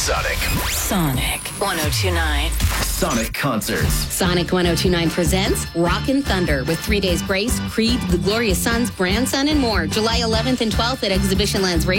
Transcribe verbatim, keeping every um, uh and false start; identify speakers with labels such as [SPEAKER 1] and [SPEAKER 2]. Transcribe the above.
[SPEAKER 1] Sonic.
[SPEAKER 2] Sonic one oh two point nine.
[SPEAKER 1] Sonic Concerts.
[SPEAKER 2] Sonic one oh two point nine presents Rockin' Thunder with Three Days Grace, Creed, The Glorious Sons, Grandson, and more. July eleventh and twelfth at Exhibition Lands Radio.